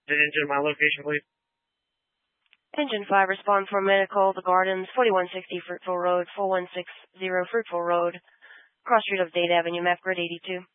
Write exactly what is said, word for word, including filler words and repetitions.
Did engine my location, please? Engine five, respond for medical, The Gardens, forty-one sixty Fruitville Road, four one six zero Fruitville Road, cross street of Dade Avenue, map grid eighty-two.